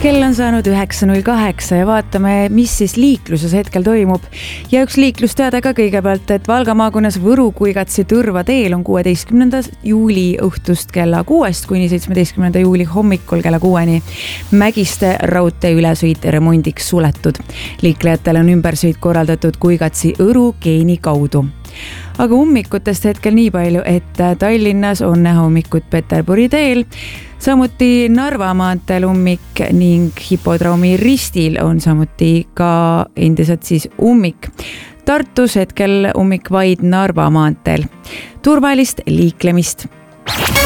Kell on saanud 9.08 ja vaatame, mis siis liikluses hetkel toimub. Ja üks liiklusteade ka kõigepealt, et Valga maakonnas Võru-Kuigatsi Tõrva teel on 16. juuli õhtust kella 6 kuni 17. juuli hommikul kella 6-ni Mägiste raudtee ülesõit remondiks suletud. Liiklejatele on ümbersõit korraldatud Kuigatsi Õru Geeni kaudu. Aga ummikutest hetkel nii palju, et Tallinnas on näha ummikut Peterburi teel, samuti Narva maanteel ummik ning Hipodroomi ristil on samuti ka endiselt siis ummik. Tartus hetkel ummik vaid Narva maanteel. Turvalist liiklemist!